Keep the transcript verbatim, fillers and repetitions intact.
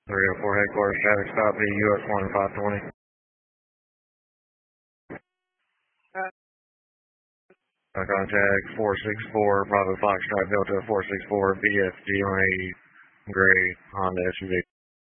three oh four headquarters, traffic stop V U S one five twenty. Uh, contact four six four, Bravo Foxtrot Delta four six four, B F D on a gray Honda S U V.